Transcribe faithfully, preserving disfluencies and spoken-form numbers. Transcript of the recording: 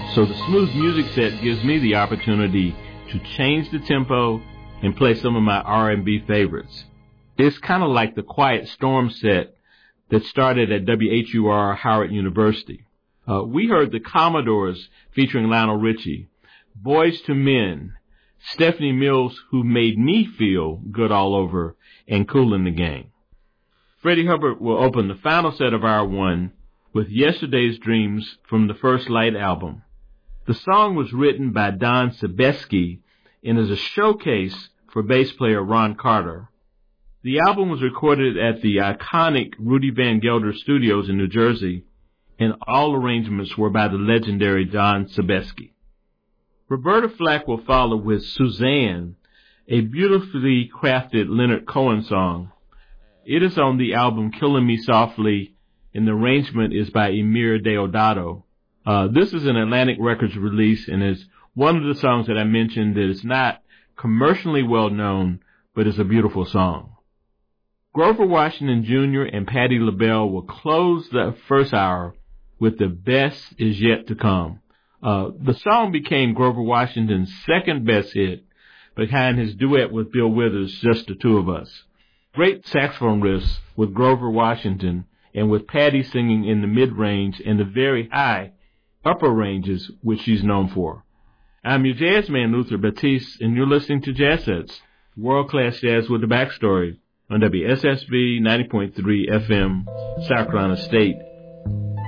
So the smooth music set gives me the opportunity to change the tempo and play some of my R and B favorites. It's kind of like the Quiet Storm set that started at W H U R Howard University. Uh, we heard the Commodores featuring Lionel Richie, Boys to Men, Stephanie Mills, Who Made Me Feel Good All Over, and Kool and the Gang. Freddie Hubbard will open the final set of Hour One with Yesterday's Dreams from the First Light album. The song was written by Don Sebesky and is a showcase for bass player Ron Carter. The album was recorded at the iconic Rudy Van Gelder Studios in New Jersey, and all arrangements were by the legendary Don Sebesky. Roberta Flack will follow with Suzanne, a beautifully crafted Leonard Cohen song. It is on the album Killing Me Softly, and the arrangement is by Emir Deodato. Uh, this is an Atlantic Records release, and is one of the songs that I mentioned that is not commercially well known, but is a beautiful song. Grover Washington Junior and Patti LaBelle will close the first hour with The Best Is Yet to Come. Uh, the song became Grover Washington's second best hit, behind his duet with Bill Withers, Just the Two of Us. Great saxophone riffs with Grover Washington, and with Patti singing in the mid-range and the very high upper ranges, which she's known for. I'm your jazz man, Luther Batiste, and you're listening to Jazz Hits, world-class jazz with the backstory, on W S S B ninety point three F M, South Carolina State.